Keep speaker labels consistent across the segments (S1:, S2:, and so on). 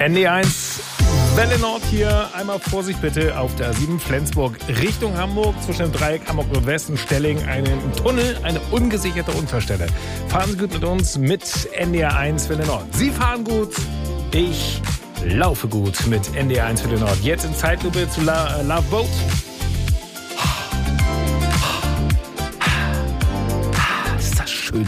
S1: ND1 Welle Nord hier. Einmal Vorsicht bitte auf der A7 Flensburg Richtung Hamburg. Zwischen dem Dreieck Hamburg Nordwest und Stelling einen Tunnel, eine ungesicherte Unfallstelle. Fahren Sie gut mit uns mit NDR1 Welle Nord. Sie fahren gut, ich laufe gut mit NDR1 Welle Nord. Jetzt in Zeitlupe zu Love Boat. Ist das schön.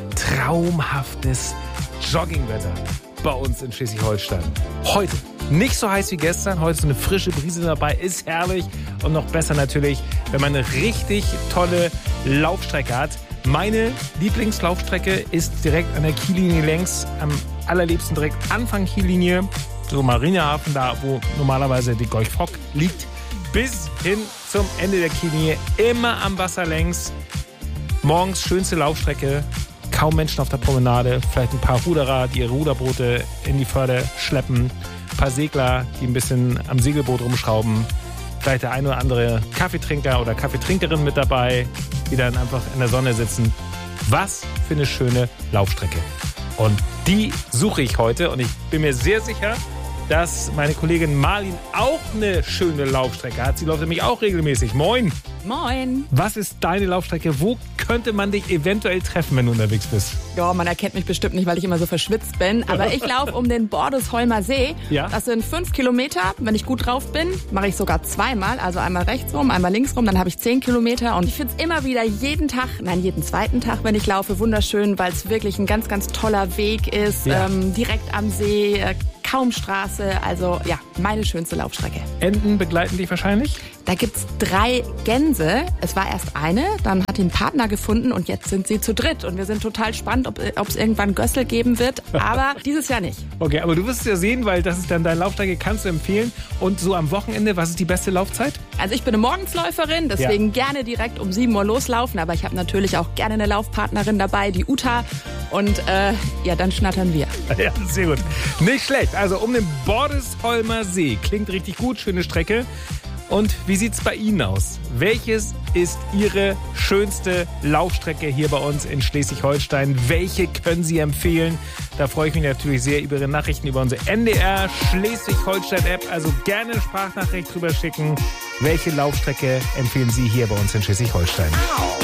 S1: Traumhaftes Joggingwetter bei uns in Schleswig-Holstein. Heute nicht so heiß wie gestern, heute ist eine frische Brise dabei, ist herrlich und noch besser natürlich, wenn man eine richtig tolle Laufstrecke hat. Meine Lieblingslaufstrecke ist direkt an der Kiellinie längs, am allerliebsten direkt Anfang Kiellinie, so Marinehafen, da wo normalerweise die Gorch Fock liegt, bis hin zum Ende der Kiellinie, immer am Wasser längs. Morgens schönste Laufstrecke. Kaum Menschen auf der Promenade, vielleicht ein paar Ruderer, die ihre Ruderboote in die Förde schleppen, ein paar Segler, die ein bisschen am Segelboot rumschrauben, vielleicht der ein oder andere Kaffeetrinker oder Kaffeetrinkerin mit dabei, die dann einfach in der Sonne sitzen. Was für eine schöne Laufstrecke. Und die suche ich heute und ich bin mir sehr sicher, dass meine Kollegin Marlin auch eine schöne Laufstrecke hat. Sie läuft nämlich auch regelmäßig. Moin!
S2: Moin!
S1: Was ist deine Laufstrecke? Wo könnte man dich eventuell treffen, wenn du unterwegs bist?
S2: Ja, man erkennt mich bestimmt nicht, weil ich immer so verschwitzt bin. Aber ich laufe um den Bordesholmer See.
S1: Ja?
S2: Das sind 5 Kilometer. Wenn ich gut drauf bin, mache ich sogar zweimal. Also einmal rechts rum, einmal links rum. Dann habe ich 10 Kilometer. Und ich finde es immer wieder jeden zweiten Tag, wenn ich laufe, wunderschön, weil es wirklich ein ganz, ganz toller Weg ist.
S1: Ja.
S2: Direkt am See, kaum Straße. Also ja, meine schönste Laufstrecke.
S1: Enten begleiten dich wahrscheinlich?
S2: Da gibt's 3 Gänse. Es war erst eine, dann hat ihn einen Partner gefunden und jetzt sind sie zu dritt. Und wir sind total spannend, ob es irgendwann Gössel geben wird. Aber dieses Jahr nicht.
S1: Okay, aber du wirst es ja sehen, weil das ist dann deine Laufstrecke, kannst du empfehlen. Und so am Wochenende, was ist die beste Laufzeit?
S2: Also ich bin eine Morgensläuferin, deswegen gerne direkt um 7 Uhr loslaufen. Aber ich habe natürlich auch gerne eine Laufpartnerin dabei, die Uta. Und ja, dann schnattern wir.
S1: Ja, sehr gut. Nicht schlecht. Also um den Bordesholmer See. Klingt richtig gut, schöne Strecke. Und wie sieht's bei Ihnen aus? Welches ist Ihre schönste Laufstrecke hier bei uns in Schleswig-Holstein? Welche können Sie empfehlen? Da freue ich mich natürlich sehr über Ihre Nachrichten über unsere NDR Schleswig-Holstein-App. Also gerne eine Sprachnachricht drüber schicken. Welche Laufstrecke empfehlen Sie hier bei uns in Schleswig-Holstein?